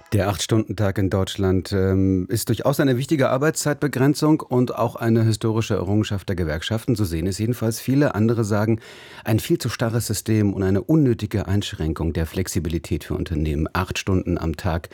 Der 8-Stunden-Tag in Deutschland ist durchaus eine wichtige Arbeitszeitbegrenzung und auch eine historische Errungenschaft der Gewerkschaften. So sehen es jedenfalls viele. Andere sagen, ein viel zu starres System und eine unnötige Einschränkung der Flexibilität für Unternehmen, 8 Stunden am Tag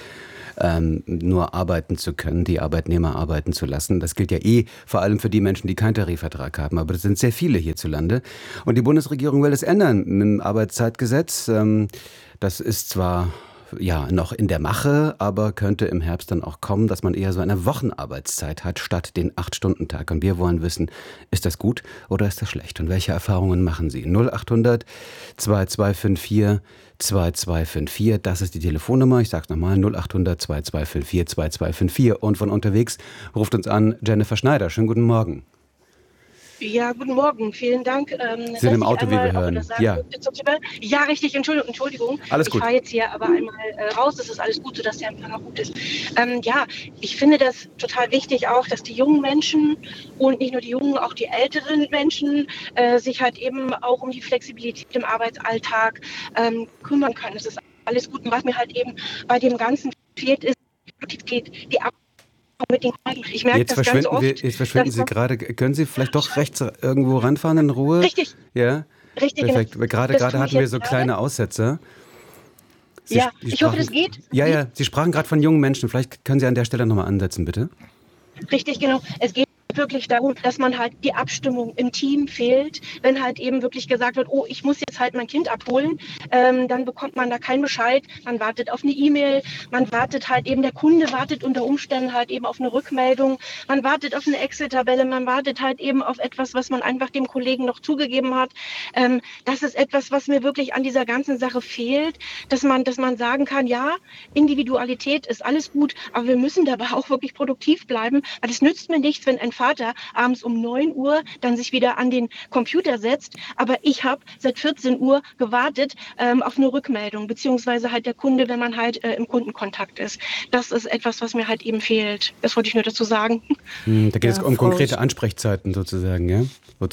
nur arbeiten zu können, die Arbeitnehmer arbeiten zu lassen. Das gilt ja vor allem für die Menschen, die keinen Tarifvertrag haben. Aber das sind sehr viele hierzulande. Und die Bundesregierung will es ändern mit dem Arbeitszeitgesetz. Das ist zwar noch in der Mache, aber könnte im Herbst dann auch kommen, dass man eher so eine Wochenarbeitszeit hat, statt den 8-Stunden-Tag. Und wir wollen wissen, ist das gut oder ist das schlecht? Und welche Erfahrungen machen Sie? 0800 2254 2254, das ist die Telefonnummer. Ich sage es nochmal, 0800 2254 2254. Und von unterwegs ruft uns an Jennifer Schneider. Schönen guten Morgen. Ja, guten Morgen. Vielen Dank. Sie sind im Auto, wie wir hören. Ja, richtig. Entschuldigung. Alles gut. Ich fahre jetzt hier aber einmal raus. Das ist alles gut, sodass der Empfang auch gut ist. Ich finde das total wichtig auch, dass die jungen Menschen und nicht nur die jungen, auch die älteren Menschen sich halt eben auch um die Flexibilität im Arbeitsalltag kümmern können. Das ist alles gut. Und was mir halt eben bei dem Ganzen fehlt, ist, die mit den Kollegen. Ich merke das ganz oft. Jetzt verschwinden Sie gerade. Können Sie vielleicht doch rechts irgendwo ranfahren in Ruhe? Richtig. Ja? Richtig. Perfekt. Genau. Gerade hatten wir so kleine Aussetzer. Ich hoffe, das geht. Ja. Sie sprachen gerade von jungen Menschen. Vielleicht können Sie an der Stelle nochmal ansetzen, bitte. Richtig, genau. Es geht wirklich darum, dass man halt die Abstimmung im Team fehlt, wenn halt eben wirklich gesagt wird, oh, ich muss jetzt halt mein Kind abholen, dann bekommt man da keinen Bescheid, man wartet auf eine E-Mail, man wartet halt eben, der Kunde wartet unter Umständen halt eben auf eine Rückmeldung, man wartet auf eine Excel-Tabelle, man wartet halt eben auf etwas, was man einfach dem Kollegen noch zugegeben hat. Das ist etwas, was mir wirklich an dieser ganzen Sache fehlt, dass man sagen kann, ja, Individualität ist alles gut, aber wir müssen dabei auch wirklich produktiv bleiben, weil es nützt mir nichts, wenn ein Vater abends um 9 Uhr dann sich wieder an den Computer setzt, aber ich habe seit 14 Uhr gewartet auf eine Rückmeldung, beziehungsweise halt der Kunde, wenn man halt im Kundenkontakt ist. Das ist etwas, was mir halt eben fehlt. Das wollte ich nur dazu sagen. Da geht es um konkrete Ansprechzeiten sozusagen, ja?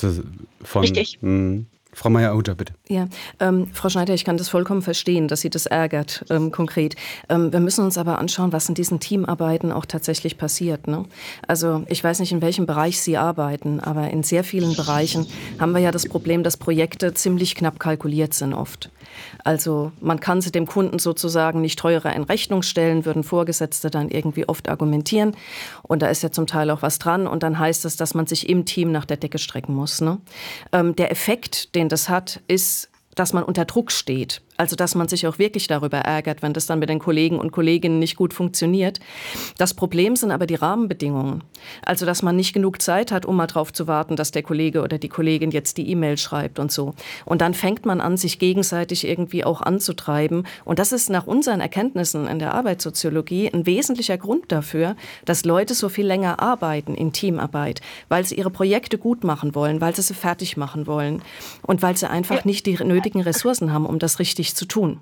Richtig. Frau Meier-Hutter, bitte. Ja, Frau Schneider, ich kann das vollkommen verstehen, dass Sie das ärgert, konkret. Wir müssen uns aber anschauen, was in diesen Teamarbeiten auch tatsächlich passiert. Ne? Also ich weiß nicht, in welchem Bereich Sie arbeiten, aber in sehr vielen Bereichen haben wir ja das Problem, dass Projekte ziemlich knapp kalkuliert sind oft. Also man kann sie dem Kunden sozusagen nicht teurer in Rechnung stellen, würden Vorgesetzte dann irgendwie oft argumentieren. Und da ist ja zum Teil auch was dran. Und dann heißt es, dass man sich im Team nach der Decke strecken muss. Ne? Der Effekt, den das hat, ist, dass man unter Druck steht. Also dass man sich auch wirklich darüber ärgert, wenn das dann mit den Kollegen und Kolleginnen nicht gut funktioniert. Das Problem sind aber die Rahmenbedingungen. Also dass man nicht genug Zeit hat, um mal drauf zu warten, dass der Kollege oder die Kollegin jetzt die E-Mail schreibt und so. Und dann fängt man an, sich gegenseitig irgendwie auch anzutreiben. Und das ist nach unseren Erkenntnissen in der Arbeitssoziologie ein wesentlicher Grund dafür, dass Leute so viel länger arbeiten in Teamarbeit, weil sie ihre Projekte gut machen wollen, weil sie fertig machen wollen und weil sie einfach nicht die nötigen Ressourcen haben, um das richtig zu tun.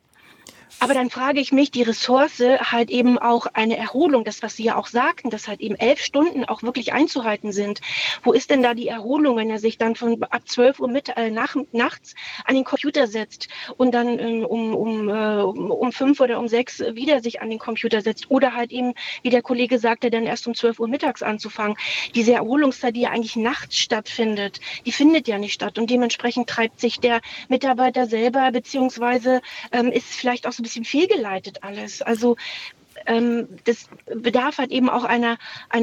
Aber dann frage ich mich, die Ressource halt eben auch eine Erholung, das, was Sie ja auch sagten, dass halt eben 11 Stunden auch wirklich einzuhalten sind. Wo ist denn da die Erholung, wenn er sich dann ab 12 Uhr nachts an den Computer setzt und dann um 5 oder um 6 wieder sich an den Computer setzt? Oder halt eben, wie der Kollege sagte, dann erst um 12 Uhr mittags anzufangen. Diese Erholungszeit, die ja eigentlich nachts stattfindet, die findet ja nicht statt. Und dementsprechend treibt sich der Mitarbeiter selber, beziehungsweise ist vielleicht auch so ein bisschen fehlgeleitet alles. Also das bedarf halt eben auch einer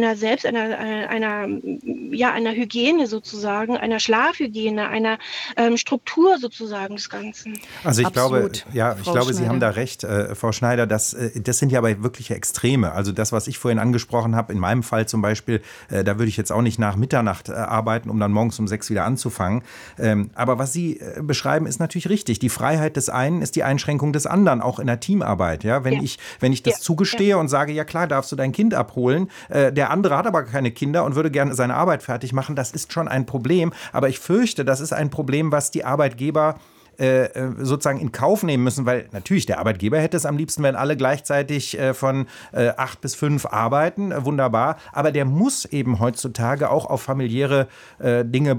Hygiene sozusagen, einer Schlafhygiene, einer Struktur sozusagen des Ganzen. Also ich glaube, Schneider. Sie haben da recht, Frau Schneider, das sind ja aber wirkliche Extreme. Also das, was ich vorhin angesprochen habe, in meinem Fall zum Beispiel, da würde ich jetzt auch nicht nach Mitternacht arbeiten, um dann morgens um 6 wieder anzufangen. Aber was Sie beschreiben, ist natürlich richtig. Die Freiheit des einen ist die Einschränkung des anderen, auch in der Teamarbeit. Ja? Wenn ich das zugestehe und sage, ja klar, darfst du dein Kind abholen, der andere hat aber keine Kinder und würde gerne seine Arbeit fertig machen, das ist schon ein Problem. Aber ich fürchte, das ist ein Problem, was die Arbeitgeber sozusagen in Kauf nehmen müssen, weil natürlich der Arbeitgeber hätte es am liebsten, wenn alle gleichzeitig von 8 bis 5 arbeiten, wunderbar, aber der muss eben heutzutage auch auf familiäre Dinge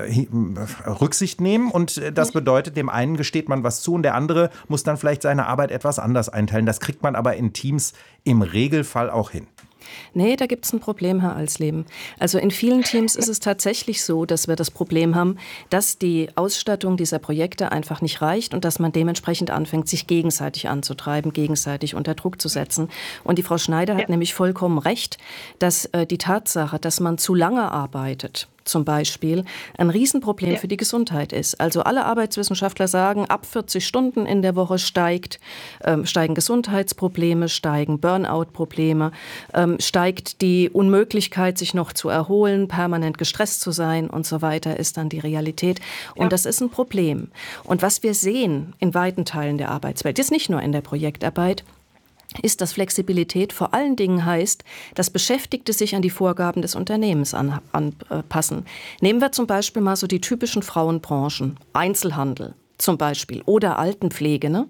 Rücksicht nehmen und das bedeutet, dem einen gesteht man was zu und der andere muss dann vielleicht seine Arbeit etwas anders einteilen. Das kriegt man aber in Teams im Regelfall auch hin. Nee, da gibt es ein Problem, Herr Alsleben. Also in vielen Teams ist es tatsächlich so, dass wir das Problem haben, dass die Ausstattung dieser Projekte einfach nicht reicht und dass man dementsprechend anfängt, sich gegenseitig anzutreiben, gegenseitig unter Druck zu setzen. Und die Frau Schneider hat nämlich vollkommen recht, dass die Tatsache, dass man zu lange arbeitet, zum Beispiel, ein Riesenproblem für die Gesundheit ist. Also alle Arbeitswissenschaftler sagen, ab 40 Stunden in der Woche steigen Gesundheitsprobleme, steigen Burnout-Probleme, steigt die Unmöglichkeit, sich noch zu erholen, permanent gestresst zu sein und so weiter, ist dann die Realität. Und das ist ein Problem. Und was wir sehen in weiten Teilen der Arbeitswelt, jetzt nicht nur in der Projektarbeit, ist, dass Flexibilität vor allen Dingen heißt, dass Beschäftigte sich an die Vorgaben des Unternehmens anpassen. Nehmen wir zum Beispiel mal so die typischen Frauenbranchen, Einzelhandel zum Beispiel oder Altenpflege, ne?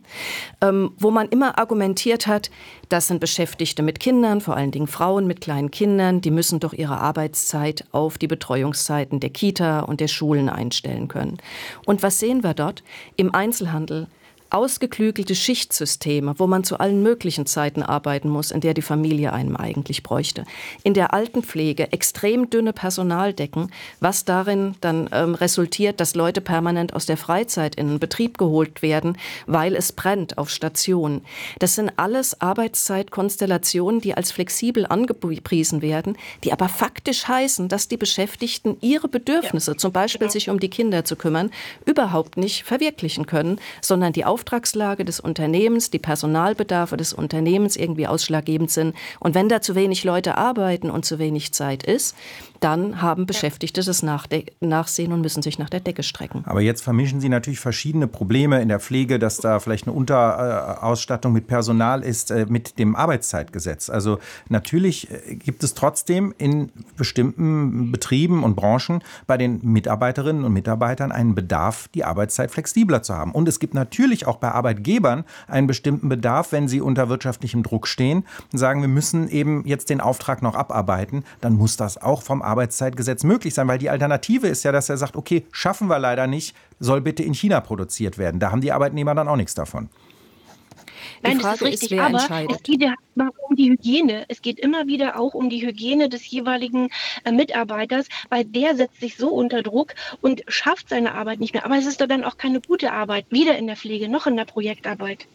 Wo man immer argumentiert hat, das sind Beschäftigte mit Kindern, vor allen Dingen Frauen mit kleinen Kindern, die müssen doch ihre Arbeitszeit auf die Betreuungszeiten der Kita und der Schulen einstellen können. Und was sehen wir dort? Im Einzelhandel ausgeklügelte Schichtsysteme, wo man zu allen möglichen Zeiten arbeiten muss, in der die Familie einem eigentlich bräuchte. In der Altenpflege extrem dünne Personaldecken, was darin dann resultiert, dass Leute permanent aus der Freizeit in den Betrieb geholt werden, weil es brennt auf Stationen. Das sind alles Arbeitszeitkonstellationen, die als flexibel angepriesen werden, die aber faktisch heißen, dass die Beschäftigten ihre Bedürfnisse, zum Beispiel sich um die Kinder zu kümmern, überhaupt nicht verwirklichen können, sondern die Auftragslage des Unternehmens, die Personalbedarfe des Unternehmens irgendwie ausschlaggebend sind. Und wenn da zu wenig Leute arbeiten und zu wenig Zeit ist, dann haben Beschäftigte das Nachsehen und müssen sich nach der Decke strecken. Aber jetzt vermischen Sie natürlich verschiedene Probleme in der Pflege, dass da vielleicht eine Unterausstattung mit Personal ist, mit dem Arbeitszeitgesetz. Also natürlich gibt es trotzdem in bestimmten Betrieben und Branchen bei den Mitarbeiterinnen und Mitarbeitern einen Bedarf, die Arbeitszeit flexibler zu haben. Und es gibt natürlich auch bei Arbeitgebern einen bestimmten Bedarf, wenn sie unter wirtschaftlichem Druck stehen und sagen, wir müssen eben jetzt den Auftrag noch abarbeiten, dann muss das auch vom Arbeitszeitgesetz möglich sein, weil die Alternative ist ja, dass er sagt, okay, schaffen wir leider nicht, soll bitte in China produziert werden. Da haben die Arbeitnehmer dann auch nichts davon. Nein, das ist richtig, aber es geht ja um die Hygiene. Es geht immer wieder auch um die Hygiene des jeweiligen Mitarbeiters, weil der setzt sich so unter Druck und schafft seine Arbeit nicht mehr. Aber es ist doch dann auch keine gute Arbeit, weder in der Pflege noch in der Projektarbeit.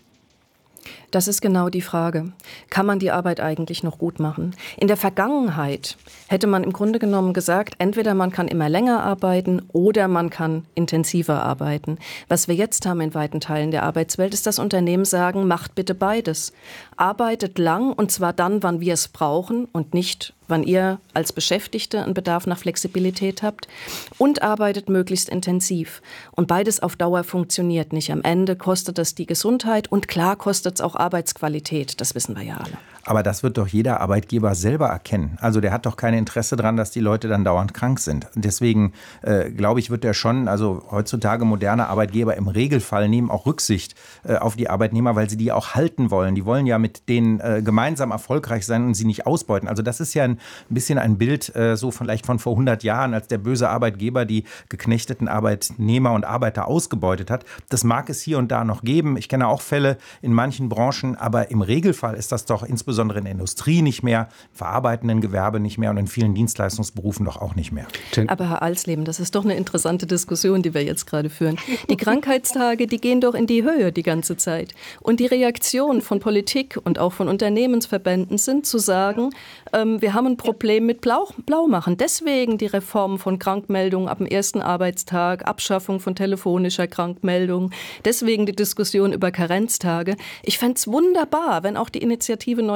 Das ist genau die Frage. Kann man die Arbeit eigentlich noch gut machen? In der Vergangenheit hätte man im Grunde genommen gesagt, entweder man kann immer länger arbeiten oder man kann intensiver arbeiten. Was wir jetzt haben in weiten Teilen der Arbeitswelt, ist, dass Unternehmen sagen, macht bitte beides. Arbeitet lang und zwar dann, wann wir es brauchen und nicht, wann ihr als Beschäftigte einen Bedarf nach Flexibilität habt, und arbeitet möglichst intensiv. Und beides auf Dauer funktioniert nicht. Am Ende kostet es die Gesundheit und klar kostet es auch Arbeitsqualität. Das wissen wir ja alle. Aber das wird doch jeder Arbeitgeber selber erkennen. Also der hat doch kein Interesse daran, dass die Leute dann dauernd krank sind. Und deswegen glaube ich, wird der schon, also heutzutage moderne Arbeitgeber im Regelfall nehmen auch Rücksicht auf die Arbeitnehmer, weil sie die auch halten wollen. Die wollen ja mit denen gemeinsam erfolgreich sein und sie nicht ausbeuten. Also das ist ja ein bisschen ein Bild so vielleicht von vor 100 Jahren, als der böse Arbeitgeber die geknechteten Arbeitnehmer und Arbeiter ausgebeutet hat. Das mag es hier und da noch geben. Ich kenne auch Fälle in manchen Branchen, aber im Regelfall ist das doch insbesondere in der Industrie nicht mehr, im verarbeitenden Gewerbe nicht mehr und in vielen Dienstleistungsberufen doch auch nicht mehr. Aber Herr Alsleben, das ist doch eine interessante Diskussion, die wir jetzt gerade führen. Die Krankheitstage, die gehen doch in die Höhe die ganze Zeit. Und die Reaktion von Politik und auch von Unternehmensverbänden sind zu sagen, wir haben ein Problem mit Blaumachen. Deswegen die Reform von Krankmeldungen ab dem ersten Arbeitstag, Abschaffung von telefonischer Krankmeldung, deswegen die Diskussion über Karenztage. Ich fände es wunderbar, wenn auch die Initiative Neue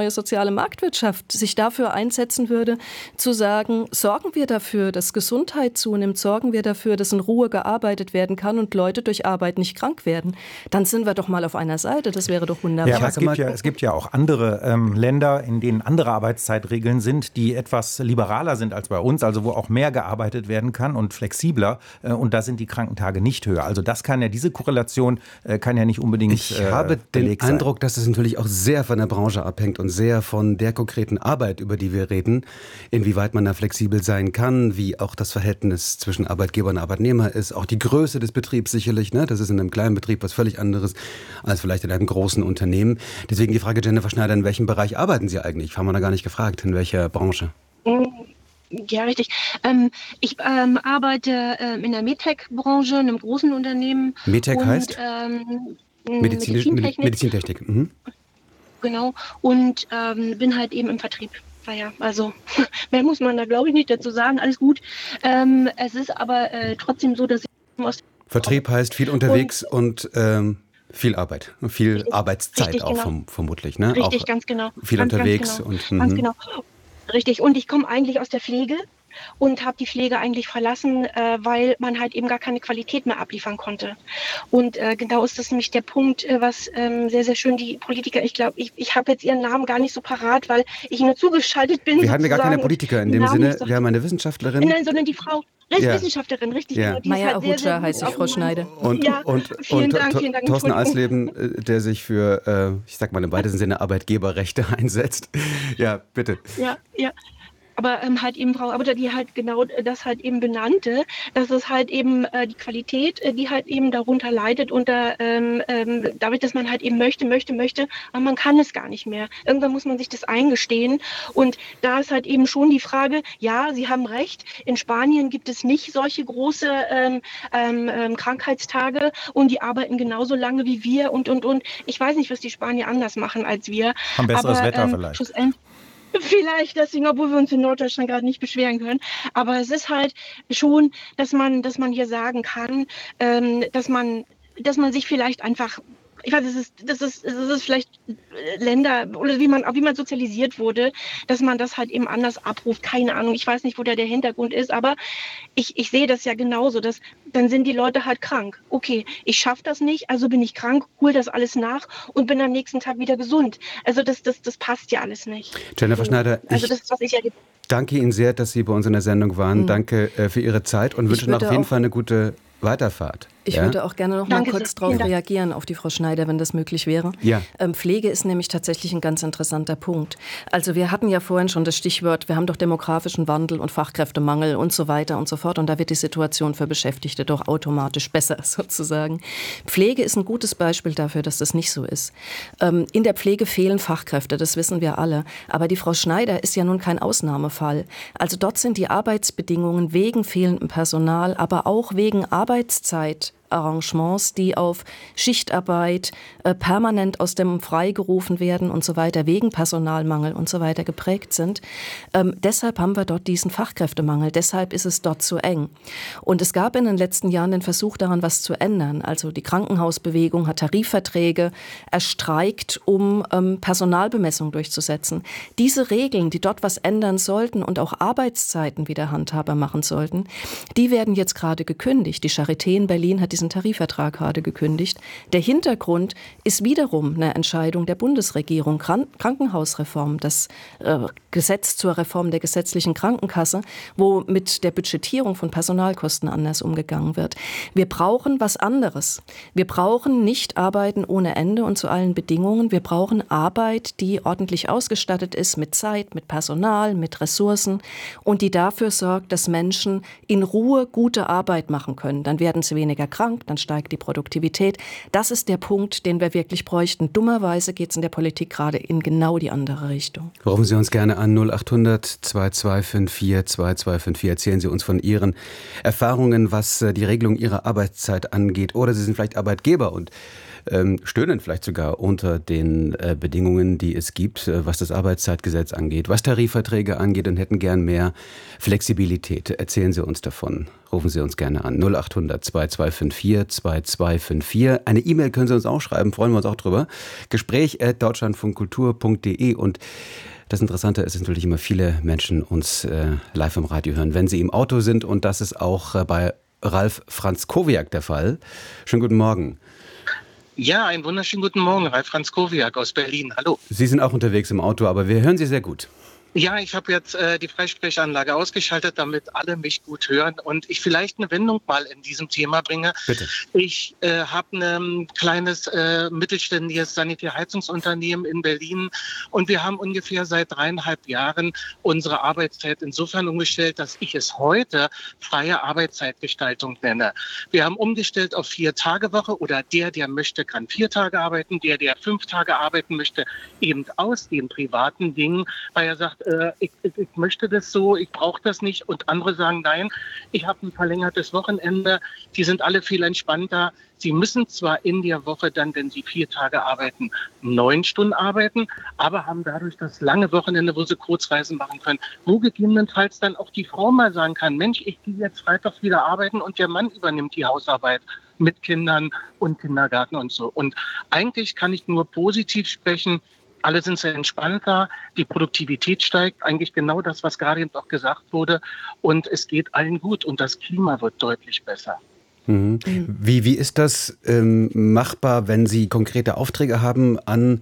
neue soziale Marktwirtschaft sich dafür einsetzen würde, zu sagen, sorgen wir dafür, dass Gesundheit zunimmt, sorgen wir dafür, dass in Ruhe gearbeitet werden kann und Leute durch Arbeit nicht krank werden, dann sind wir doch mal auf einer Seite. Das wäre doch wunderbar. Ja, aber es gibt ja auch andere Länder, in denen andere Arbeitszeitregeln sind, die etwas liberaler sind als bei uns, also wo auch mehr gearbeitet werden kann und flexibler. Und da sind die Krankentage nicht höher. Also das kann ja, diese Korrelation kann ja nicht unbedingt Ich habe den Eindruck, dass es natürlich auch sehr von der Branche abhängt und sehr von der konkreten Arbeit, über die wir reden, inwieweit man da flexibel sein kann, wie auch das Verhältnis zwischen Arbeitgeber und Arbeitnehmer ist, auch die Größe des Betriebs sicherlich, ne? Das ist in einem kleinen Betrieb was völlig anderes als vielleicht in einem großen Unternehmen. Deswegen die Frage, Jennifer Schneider, in welchem Bereich arbeiten Sie eigentlich? Haben wir da gar nicht gefragt, in welcher Branche? Ja, richtig. Ich arbeite in der MedTech-Branche, in einem großen Unternehmen. MedTech heißt? Medizintechnik. Mhm. Genau. Und bin halt eben im Vertrieb. Naja, also mehr muss man da, glaube ich, nicht dazu sagen. Alles gut. Es ist aber trotzdem so, dass ich aus Vertrieb heißt viel unterwegs und viel Arbeit, viel richtig, Arbeitszeit richtig, auch genau. vermutlich, ne? Richtig, auch ganz genau. viel Ganz unterwegs genau. und Ganz genau. Richtig. Und ich komme eigentlich aus der Pflege und habe die Pflege eigentlich verlassen, weil man halt eben gar keine Qualität mehr abliefern konnte. Und genau ist das nämlich der Punkt, was sehr, sehr schön die Politiker, ich glaube, ich habe jetzt ihren Namen gar nicht so parat, weil ich nur zugeschaltet bin. Wir haben ja gar keine Politiker in dem Sinne, wir haben eine Wissenschaftlerin. Nein, sondern die Frau. Wissenschaftlerin, richtig. Ja. Die Maya halt sehr, sehr Ahuja heißt ich, Frau Schneider. Und vielen Dank. Thorsten Eisleben, der sich für, ich sag mal im weitesten Sinne, Arbeitgeberrechte einsetzt. Ja, bitte. Ja. Aber halt eben Frau, aber die halt genau das halt eben benannte, dass es halt eben die Qualität, die halt eben darunter leidet unter dadurch, dass man halt eben möchte, aber man kann es gar nicht mehr. Irgendwann muss man sich das eingestehen und da ist halt eben schon die Frage, ja, Sie haben recht, in Spanien gibt es nicht solche große Krankheitstage und die arbeiten genauso lange wie wir und. Ich weiß nicht, was die Spanier anders machen als wir. Haben besseres Wetter vielleicht. Vielleicht deswegen, obwohl wir uns in Norddeutschland gerade nicht beschweren können. Aber es ist halt schon, dass man hier sagen kann, dass man sich vielleicht einfach, ich weiß, das ist vielleicht Länder oder wie man sozialisiert wurde, dass man das halt eben anders abruft. Keine Ahnung, ich weiß nicht, wo der Hintergrund ist, aber ich sehe das ja genauso, dass dann sind die Leute halt krank. Okay, ich schaffe das nicht, also bin ich krank, hole das alles nach und bin am nächsten Tag wieder gesund. Also das passt ja alles nicht. Jennifer Schneider, also das ist, was ich ja danke Ihnen sehr, dass Sie bei uns in der Sendung waren. Danke für Ihre Zeit und wünsche Ihnen auf jeden Fall eine gute Weiterfahrt. Ich würde auch gerne noch mal kurz darauf reagieren, auf die Frau Schneider, wenn das möglich wäre. Ja. Pflege ist nämlich tatsächlich ein ganz interessanter Punkt. Also wir hatten ja vorhin schon das Stichwort, wir haben doch demografischen Wandel und Fachkräftemangel und so weiter und so fort. Und da wird die Situation für Beschäftigte doch automatisch besser sozusagen. Pflege ist ein gutes Beispiel dafür, dass das nicht so ist. In der Pflege fehlen Fachkräfte, das wissen wir alle. Aber die Frau Schneider ist ja nun kein Ausnahmefall. Also dort sind die Arbeitsbedingungen wegen fehlendem Personal, aber auch wegen Arbeitszeitarrangements, die auf Schichtarbeit permanent aus dem freigerufen werden und so weiter, wegen Personalmangel und so weiter geprägt sind. Deshalb haben wir dort diesen Fachkräftemangel, deshalb ist es dort so eng. Und es gab in den letzten Jahren den Versuch, daran was zu ändern. Also die Krankenhausbewegung hat Tarifverträge erstreikt, um Personalbemessung durchzusetzen. Diese Regeln, die dort was ändern sollten und auch Arbeitszeiten wieder handhabbar machen sollten, die werden jetzt gerade gekündigt. Die Charité in Berlin hat diesen Tarifvertrag gerade gekündigt. Der Hintergrund ist wiederum eine Entscheidung der Bundesregierung, Krankenhausreform, das Gesetz zur Reform der gesetzlichen Krankenkasse, wo mit der Budgetierung von Personalkosten anders umgegangen wird. Wir brauchen was anderes. Wir brauchen nicht Arbeiten ohne Ende und zu allen Bedingungen. Wir brauchen Arbeit, die ordentlich ausgestattet ist mit Zeit, mit Personal, mit Ressourcen und die dafür sorgt, dass Menschen in Ruhe gute Arbeit machen können. Dann werden sie weniger krank, dann steigt die Produktivität. Das ist der Punkt, den wir wirklich bräuchten. Dummerweise geht es in der Politik gerade in genau die andere Richtung. Rufen Sie uns gerne an 0800 2254 2254. Erzählen Sie uns von Ihren Erfahrungen, was die Regelung Ihrer Arbeitszeit angeht. Oder Sie sind vielleicht Arbeitgeber und stöhnen vielleicht sogar unter den Bedingungen, die es gibt, was das Arbeitszeitgesetz angeht, was Tarifverträge angeht und hätten gern mehr Flexibilität. Erzählen Sie uns davon. Rufen Sie uns gerne an. 0800 2254 2254. Eine E-Mail können Sie uns auch schreiben, freuen wir uns auch drüber. Gespräch@deutschlandfunkkultur.de. Und das Interessante ist natürlich immer, viele Menschen uns live im Radio hören, wenn sie im Auto sind. Und das ist auch bei Ralf Franzkowiak der Fall. Schönen guten Morgen. Ja, einen wunderschönen guten Morgen, Ralf Franzkowiak aus Berlin. Hallo. Sie sind auch unterwegs im Auto, aber wir hören Sie sehr gut. Ja, ich habe jetzt die Freisprechanlage ausgeschaltet, damit alle mich gut hören und ich vielleicht eine Wendung mal in diesem Thema bringe. Bitte. Ich habe ein kleines mittelständisches Sanitärheizungsunternehmen in Berlin und wir haben ungefähr seit 3,5 Jahren unsere Arbeitszeit insofern umgestellt, dass ich es heute freie Arbeitszeitgestaltung nenne. Wir haben umgestellt auf 4-Tage-Woche oder der möchte, kann 4 Tage arbeiten, der 5 Tage arbeiten möchte, eben aus den privaten Dingen, weil er sagt, ich möchte das so, ich brauche das nicht. Und andere sagen, nein, ich habe ein verlängertes Wochenende. Die sind alle viel entspannter. Sie müssen zwar in der Woche dann, wenn sie 4 Tage arbeiten, 9 Stunden arbeiten, aber haben dadurch das lange Wochenende, wo sie Kurzreisen machen können, wo gegebenenfalls dann auch die Frau mal sagen kann, Mensch, ich gehe jetzt freitags wieder arbeiten und der Mann übernimmt die Hausarbeit mit Kindern und Kindergarten und so. Und eigentlich kann ich nur positiv sprechen. Alle sind sehr entspannter, die Produktivität steigt, eigentlich genau das, was gerade eben auch gesagt wurde. Und es geht allen gut und das Klima wird deutlich besser. Mhm. Wie ist das machbar, wenn Sie konkrete Aufträge haben an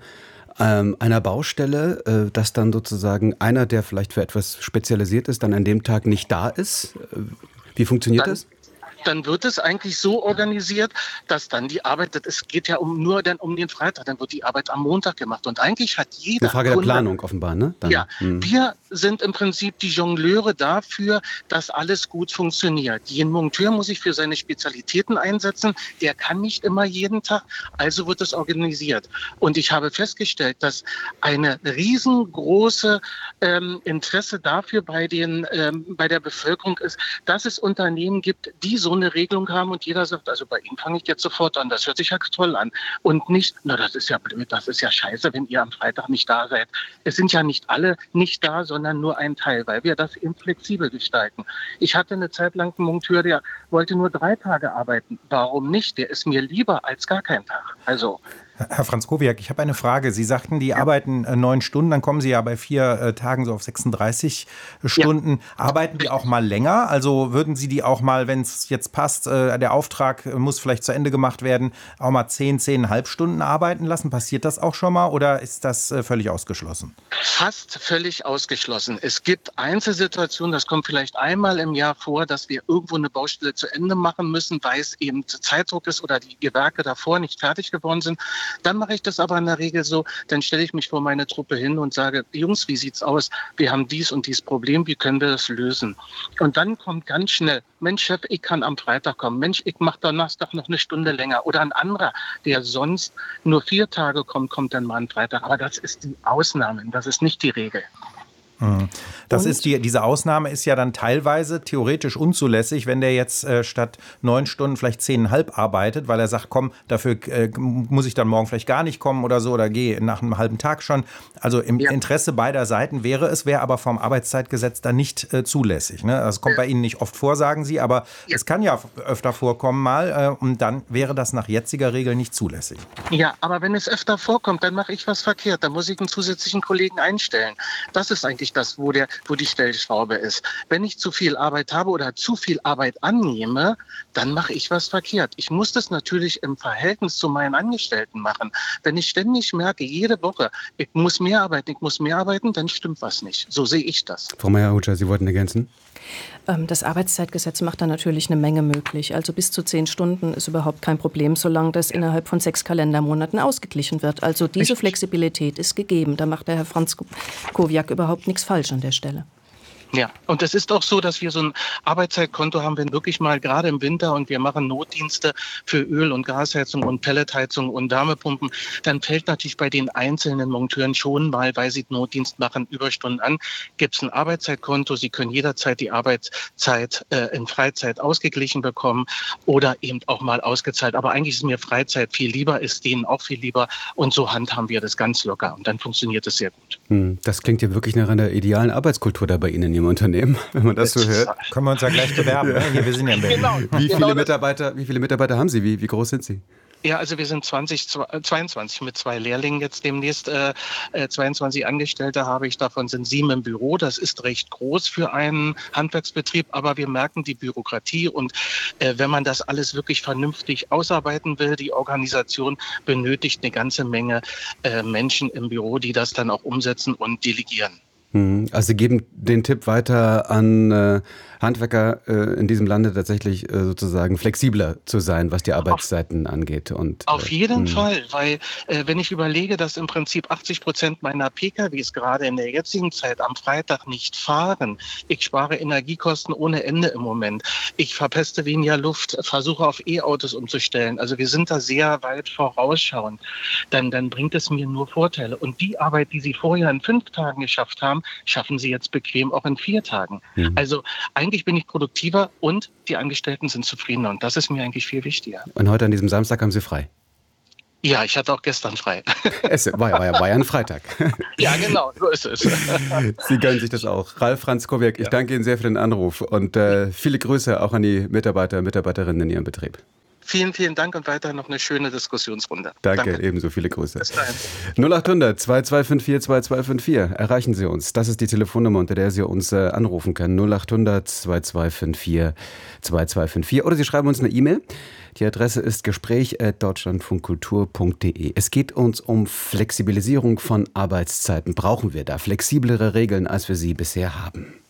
einer Baustelle, dass dann sozusagen einer, der vielleicht für etwas spezialisiert ist, dann an dem Tag nicht da ist? Wie funktioniert das? Dann wird es eigentlich so organisiert, dass dann die Arbeit, es geht ja nur dann um den Freitag, dann wird die Arbeit am Montag gemacht. Und eigentlich hat jeder eine Frage Kunde, der Planung offenbar, ne? Dann, ja, wir sind im Prinzip die Jongleure dafür, dass alles gut funktioniert. Jeden Monteur muss sich für seine Spezialitäten einsetzen. Der kann nicht immer jeden Tag, also wird es organisiert. Und ich habe festgestellt, dass eine riesengroße Interesse dafür bei der Bevölkerung ist, dass es Unternehmen gibt, die so eine Regelung haben und jeder sagt, also bei Ihnen fange ich jetzt sofort an, das hört sich ja toll an. Und nicht, na das ist ja blöd, das ist ja scheiße, wenn ihr am Freitag nicht da seid. Es sind ja nicht alle nicht da, sondern nur ein Teil, weil wir das eben flexibel gestalten. Ich hatte eine Zeit lang einen Monteur, der wollte nur 3 Tage arbeiten. Warum nicht? Der ist mir lieber als gar kein Tag. Also Herr Franzkowiak, ich habe eine Frage. Sie sagten, die arbeiten 9 Stunden, dann kommen Sie ja bei 4 Tagen so auf 36 Stunden. Ja. Arbeiten die auch mal länger? Also würden Sie die auch mal, wenn es jetzt passt, der Auftrag muss vielleicht zu Ende gemacht werden, auch mal 10,5 Stunden arbeiten lassen? Passiert das auch schon mal oder ist das völlig ausgeschlossen? Fast völlig ausgeschlossen. Es gibt Einzelsituationen, das kommt vielleicht einmal im Jahr vor, dass wir irgendwo eine Baustelle zu Ende machen müssen, weil es eben Zeitdruck ist oder die Gewerke davor nicht fertig geworden sind. Dann mache ich das aber in der Regel so, dann stelle ich mich vor meine Truppe hin und sage, Jungs, wie sieht's aus? Wir haben dies und dieses Problem, wie können wir das lösen? Und dann kommt ganz schnell, Mensch Chef, ich kann am Freitag kommen. Mensch, ich mache Donnerstag noch eine Stunde länger. Oder ein anderer, der sonst nur 4 Tage kommt, kommt dann mal am Freitag. Aber das ist die Ausnahme, das ist nicht die Regel. Das ist diese Ausnahme ist ja dann teilweise theoretisch unzulässig, wenn der jetzt statt 9 Stunden vielleicht 10,5 arbeitet, weil er sagt, komm, dafür muss ich dann morgen vielleicht gar nicht kommen oder so oder gehe nach einem halben Tag schon. Also im Interesse beider Seiten wäre aber vom Arbeitszeitgesetz dann nicht zulässig. Ne? Das kommt bei Ihnen nicht oft vor, sagen Sie, aber es kann ja öfter vorkommen mal und dann wäre das nach jetziger Regel nicht zulässig. Ja, aber wenn es öfter vorkommt, dann mache ich was verkehrt. Dann muss ich einen zusätzlichen Kollegen einstellen. Das ist eigentlich das, wo die Stellschraube ist. Wenn ich zu viel Arbeit habe oder zu viel Arbeit annehme, dann mache ich was verkehrt. Ich muss das natürlich im Verhältnis zu meinen Angestellten machen. Wenn ich ständig merke, jede Woche, ich muss mehr arbeiten, dann stimmt was nicht. So sehe ich das. Frau Meyer-Hutscher, Sie wollten ergänzen? Das Arbeitszeitgesetz macht da natürlich eine Menge möglich. Also bis zu 10 Stunden ist überhaupt kein Problem, solange das innerhalb von 6 Kalendermonaten ausgeglichen wird. Also diese Flexibilität ist gegeben. Da macht der Herr Franzkowiak überhaupt nichts falsch an der Stelle. Ja, und es ist auch so, dass wir so ein Arbeitszeitkonto haben, wenn wirklich mal gerade im Winter und wir machen Notdienste für Öl- und Gasheizung und Pelletheizung und Wärmepumpen, dann fällt natürlich bei den einzelnen Monteuren schon mal, weil sie Notdienst machen, Überstunden an. Gibt es ein Arbeitszeitkonto, sie können jederzeit die Arbeitszeit in Freizeit ausgeglichen bekommen oder eben auch mal ausgezahlt. Aber eigentlich ist mir Freizeit viel lieber, ist denen auch viel lieber und so handhaben wir das ganz locker und dann funktioniert es sehr gut. Das klingt ja wirklich nach einer idealen Arbeitskultur da bei Ihnen im Unternehmen, wenn man das so hört. Können wir uns ja gleich bewerben. Ja. Hier, wir sind ja in Berlin. Genau. Wie viele Mitarbeiter haben Sie? Wie groß sind Sie? Ja, also wir sind 22 mit 2 Lehrlingen jetzt demnächst. 22 Angestellte habe ich, davon sind 7 im Büro. Das ist recht groß für einen Handwerksbetrieb, aber wir merken die Bürokratie und wenn man das alles wirklich vernünftig ausarbeiten will, die Organisation benötigt eine ganze Menge Menschen im Büro, die das dann auch umsetzen und delegieren. Also Sie geben den Tipp weiter an Handwerker in diesem Lande tatsächlich sozusagen flexibler zu sein, was die Arbeitszeiten angeht. Und, auf jeden Fall, weil wenn ich überlege, dass im Prinzip 80% meiner PKWs gerade in der jetzigen Zeit am Freitag nicht fahren, ich spare Energiekosten ohne Ende im Moment, ich verpeste weniger Luft, versuche auf E-Autos umzustellen, also wir sind da sehr weit vorausschauend, dann bringt es mir nur Vorteile. Und die Arbeit, die Sie vorher in 5 Tagen geschafft haben, schaffen Sie jetzt bequem auch in 4 Tagen. Also eigentlich bin ich produktiver und die Angestellten sind zufriedener und das ist mir eigentlich viel wichtiger. Und heute an diesem Samstag haben Sie frei? Ja, ich hatte auch gestern frei. Es war ja ein Freitag. Ja, genau, so ist es. Sie gönnen sich das auch. Ralf Franz-Kowiak, ich danke Ihnen sehr für den Anruf und viele Grüße auch an die Mitarbeiter und Mitarbeiterinnen in Ihrem Betrieb. Vielen, vielen Dank und weiterhin noch eine schöne Diskussionsrunde. Danke, ebenso viele Grüße. Bis dahin. 0800 2254 2254. Erreichen Sie uns. Das ist die Telefonnummer, unter der Sie uns anrufen können. 0800 2254 2254. Oder Sie schreiben uns eine E-Mail. Die Adresse ist gespräch@deutschlandfunkkultur.de. Es geht uns um Flexibilisierung von Arbeitszeiten. Brauchen wir da flexiblere Regeln, als wir sie bisher haben?